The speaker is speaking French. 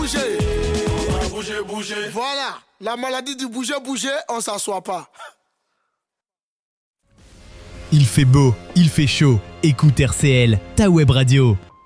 bouger. On va bouger, bouger. Voilà, la maladie du bouger, bouger, on s'assoit pas. Il fait beau, il fait chaud. Écoute RCL, ta web radio.